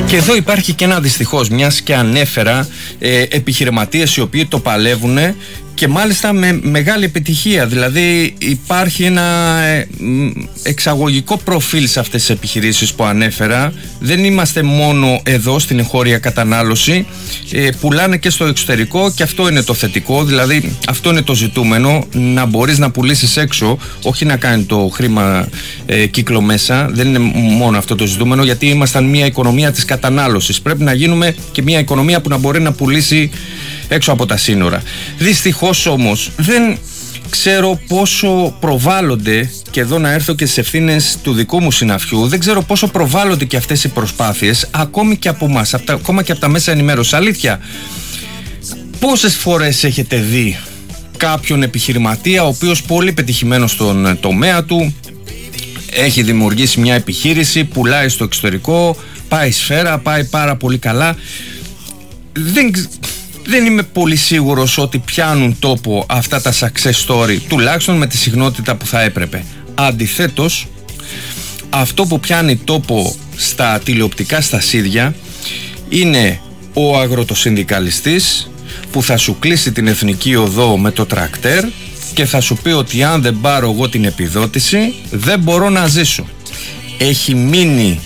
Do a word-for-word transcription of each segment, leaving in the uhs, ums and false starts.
Και εδώ υπάρχει και ένα δυστυχώς, μιας και ανέφερα ε, επιχειρηματίες οι οποίοι το παλεύουν και μάλιστα με μεγάλη επιτυχία. Δηλαδή υπάρχει ένα ε, εξαγωγικό προφίλ σε αυτές τις επιχειρήσεις που ανέφερα. Δεν είμαστε μόνο εδώ στην εγχώρια κατανάλωση, ε, πουλάνε και στο εξωτερικό και αυτό είναι το θετικό. Δηλαδή αυτό είναι το ζητούμενο, να μπορείς να πουλήσεις έξω, όχι να κάνει το χρήμα ε, κύκλο μέσα. Δεν είναι μόνο αυτό το ζητούμενο, γιατί ήμασταν μια οικονομία της κατανάλωσης. Πρέπει να γίνουμε και μια οικονομία που να μπορεί να πουλήσει έξω από τα σύνορα. Δυστυχώς όμως δεν ξέρω πόσο προβάλλονται, και εδώ να έρθω και στις ευθύνες του δικού μου συναφιού, δεν ξέρω πόσο προβάλλονται και αυτές οι προσπάθειες ακόμη και από εμάς, ακόμα και από τα μέσα ενημέρωσης. Αλήθεια, πόσες φορές έχετε δει κάποιον επιχειρηματία ο οποίος πολύ πετυχημένος στον τομέα του, έχει δημιουργήσει μια επιχείρηση, πουλάει στο εξωτερικό, πάει σφαίρα, πάει πάρα πολύ καλά. Δεν Δεν είμαι πολύ σίγουρος ότι πιάνουν τόπο αυτά τα success story, τουλάχιστον με τη συχνότητα που θα έπρεπε. Αντιθέτως, αυτό που πιάνει τόπο στα τηλεοπτικά στασίδια είναι ο αγροτοσυνδικαλιστής που θα σου κλείσει την εθνική οδό με το τρακτέρ και θα σου πει ότι αν δεν πάρω εγώ την επιδότηση δεν μπορώ να ζήσω. Έχει μείνει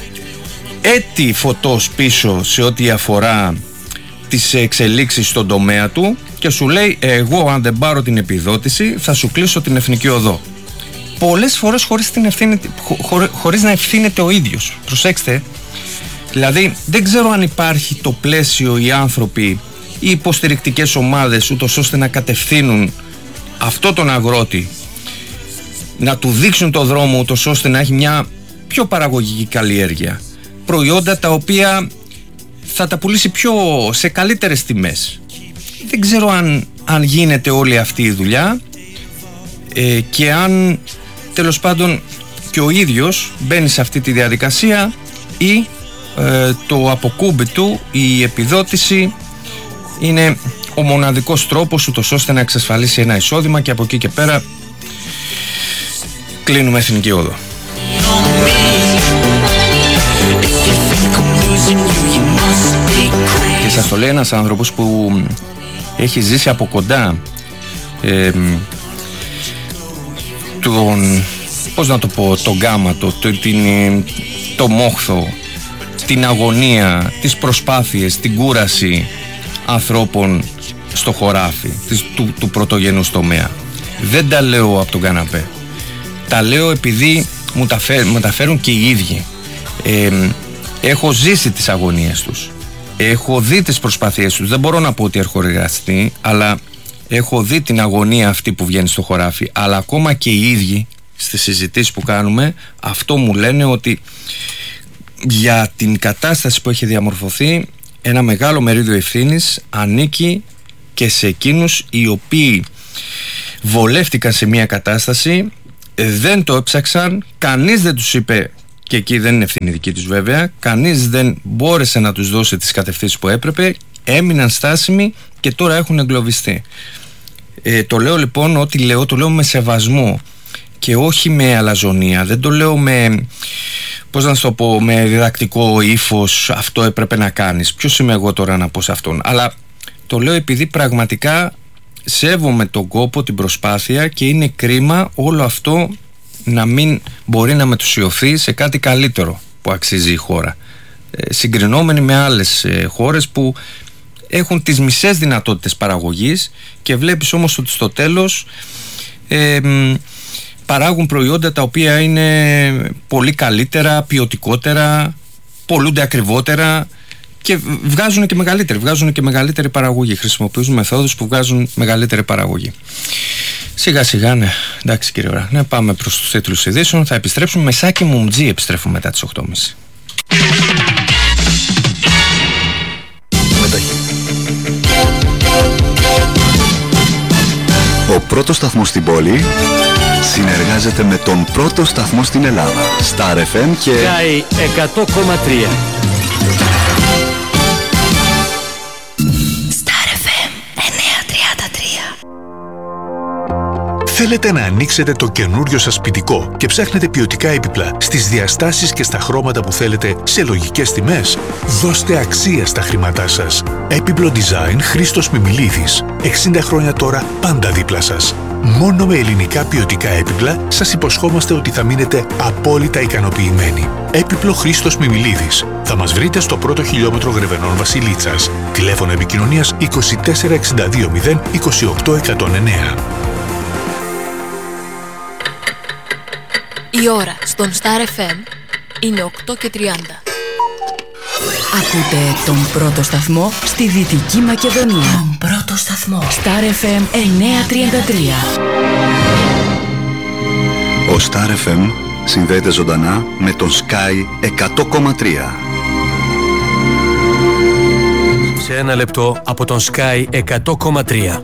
έτη φωτός πίσω σε ό,τι αφορά τις εξελίξεις στον τομέα του και σου λέει εγώ αν δεν πάρω την επιδότηση θα σου κλείσω την εθνική οδό. Πολλές φορές χωρίς, την ευθύνη, χω, χωρίς να ευθύνεται ο ίδιος. Προσέξτε, δηλαδή δεν ξέρω αν υπάρχει το πλαίσιο, οι άνθρωποι, οι υποστηρικτικές ομάδες ούτως ώστε να κατευθύνουν αυτό τον αγρότη, να του δείξουν το δρόμο ούτως ώστε να έχει μια πιο παραγωγική καλλιέργεια, προϊόντα τα οποία θα τα πουλήσει πιο σε καλύτερες τιμές. Δεν ξέρω αν, αν γίνεται όλη αυτή η δουλειά ε, και αν τέλος πάντων και ο ίδιος μπαίνει σε αυτή τη διαδικασία ή ε, το αποκούμπι του, η επιδότηση είναι ο μοναδικός τρόπος ούτως ώστε να εξασφαλίσει ένα εισόδημα και από εκεί και πέρα κλείνουμε εθνική όδο. Και σας το λέει ένας άνθρωπος που έχει ζήσει από κοντά ε, τον, πώς να το πω, τον γάματο, το, την, το μόχθο, την αγωνία, τις προσπάθειες, την κούραση ανθρώπων στο χωράφι της, του, του πρωτογενούς τομέα. Δεν τα λέω από τον καναπέ, τα λέω επειδή μου τα, φέρ, μου τα φέρουν και οι ίδιοι. ε, Έχω ζήσει τις αγωνίες τους, έχω δει τις προσπάθειές τους. Δεν μπορώ να πω ότι έχω εργαστεί, αλλά έχω δει την αγωνία αυτή που βγαίνει στο χωράφι. Αλλά ακόμα και οι ίδιοι στις συζητήσεις που κάνουμε αυτό μου λένε, ότι για την κατάσταση που έχει διαμορφωθεί ένα μεγάλο μερίδιο ευθύνης ανήκει και σε εκείνους οι οποίοι βολεύτηκαν σε μια κατάσταση, δεν το έψαξαν, κανείς δεν τους είπε. Και εκεί δεν είναι ευθύνη δική τους βέβαια, κανείς δεν μπόρεσε να τους δώσει τις κατευθύνσεις που έπρεπε, έμειναν στάσιμοι και τώρα έχουν εγκλωβιστεί. Ε, το λέω λοιπόν, ό,τι λέω το λέω με σεβασμό και όχι με αλαζονία. Δεν το λέω με, πώς να σου το πω, με διδακτικό ύφος, αυτό έπρεπε να κάνεις. Ποιος είμαι εγώ τώρα να πω σε αυτόν? Αλλά το λέω επειδή πραγματικά σέβομαι τον κόπο, την προσπάθεια και είναι κρίμα όλο αυτό να μην μπορεί να μετουσιωθεί σε κάτι καλύτερο που αξίζει η χώρα, ε, συγκρινόμενοι με άλλες ε, χώρες που έχουν τις μισές δυνατότητες παραγωγής και βλέπεις όμως ότι στο τέλος ε, παράγουν προϊόντα τα οποία είναι πολύ καλύτερα, ποιοτικότερα, πολλούνται ακριβότερα και βγάζουν και μεγαλύτερη, βγάζουν και μεγαλύτερη παραγωγή, χρησιμοποιούν μεθόδους που βγάζουν μεγαλύτερη παραγωγή. Σιγά σιγά, ναι. Εντάξει κύριε Ωρα. Ναι, πάμε προς τους τίτλους ειδήσεων. Θα επιστρέψουμε με Σάκη Μουμτζή. Επιστρέφουμε μετά τις οκτώ και μισή. Ο πρώτος σταθμός στην πόλη συνεργάζεται με τον πρώτο σταθμό στην Ελλάδα. Star εφ εμ και Sky εκατό κόμμα τρία. Θέλετε να ανοίξετε το καινούριο σας σπιτικό και ψάχνετε ποιοτικά έπιπλα στις διαστάσεις και στα χρώματα που θέλετε σε λογικές τιμές? Δώστε αξία στα χρήματά σας. Έπιπλο Design Χρήστος Μιμιλίδης. εξήντα χρόνια τώρα πάντα δίπλα σας. Μόνο με ελληνικά ποιοτικά έπιπλα σας υποσχόμαστε ότι θα μείνετε απόλυτα ικανοποιημένοι. Έπιπλο Χρήστος Μιμιλίδης. Θα μας βρείτε στο πρώτο χιλιόμετρο Γρεβενών Βασιλίτσας. Τηλέφωνο επικοινωνίας είκοσι τέσσερα εξήντα δύο μηδέν είκοσι οκτώ εκατόν εννέα. Η ώρα στον Star εφ εμ είναι οκτώ και τριάντα. Ακούτε τον πρώτο σταθμό στη Δυτική Μακεδονία. Τον πρώτο σταθμό. Star εφ εμ εννιακόσια τριάντα τρία. Ο Star εφ εμ συνδέεται ζωντανά με τον Sky εκατό κόμμα τρία. Σε ένα λεπτό από τον Sky εκατό κόμμα τρία.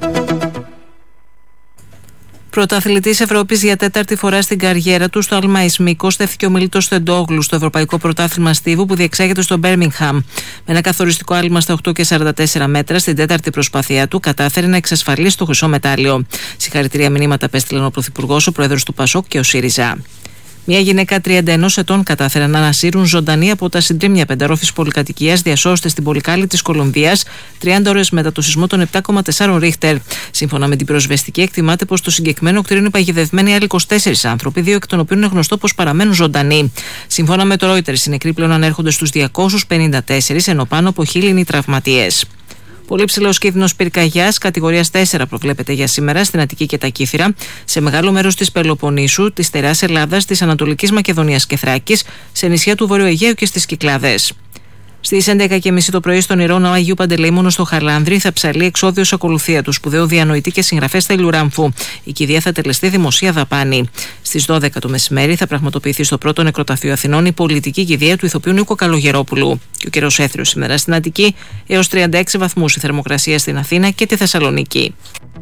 Πρωταθλητής Ευρώπης για τέταρτη φορά στην καριέρα του στο άλμα εις μήκος στέφθηκε ο Μίλτος Τεντόγλου στο Ευρωπαϊκό Πρωτάθλημα Στίβου που διεξάγεται στο Μπέρμιγχαμ. Με ένα καθοριστικό άλμα στα οκτώ και σαράντα τέσσερα μέτρα, στην τέταρτη προσπάθειά του κατάφερε να εξασφαλίσει το χρυσό μετάλλιο. Συγχαρητήρια μηνύματα απέστειλαν ο Πρωθυπουργός, ο Πρόεδρος του Πασόκ και ο ΣΥΡΙΖΑ. Μια γυναίκα τριάντα ενός ετών κατάφερε να ανασύρουν ζωντανή από τα συντρίμμια πενταρόφης πολυκατοικίας διασώστε στην πολυκάλη της Κολομβίας τριάντα ώρες μετά το σεισμό των επτά κόμμα τέσσερα Ρίχτερ. Σύμφωνα με την πυροσβεστική, εκτιμάται πως στο συγκεκριμένο κτίριο είναι παγιδευμένοι άλλοι είκοσι τέσσερις άνθρωποι, δύο εκ των οποίων είναι γνωστό πως παραμένουν ζωντανοί. Σύμφωνα με το Reuters, οι νεκροί πλέον ανέρχονται στους διακόσιους πενήντα τέσσερα, ενώ πάνω από χίλιοι είναι οι τραυματίες. Πολύ ψηλός κίνδυνος πυρκαγιάς κατηγορίας τέσσερα προβλέπεται για σήμερα στην Αττική και τα Κύθυρα, σε μεγάλο μέρος της Πελοποννήσου, της Στερεάς Ελλάδας, της Ανατολικής Μακεδονίας και Θράκης, σε νησιά του Βορείου Αιγαίου και στις Κυκλάδες. Στις έντεκα και μισή το πρωί στον Ιερό Ναό Αγίου Παντελεήμονο στο Χαλάνδρη θα ψαλεί εξώδιος ακολουθία του σπουδαίου διανοητή και συγγραφέα Στέλιου Ράμφου. Η κηδεία θα τελεστεί δημοσία δαπάνη. Στις δώδεκα το μεσημέρι θα πραγματοποιηθεί στο πρώτο νεκροταφείο Αθηνών η πολιτική κηδεία του ηθοποιού Νίκο Καλογερόπουλου. Και ο καιρός έθριος σήμερα στην Αττική έως τριάντα έξι βαθμούς η θερμοκρασία στην Αθήνα και τη Θεσσαλονίκη.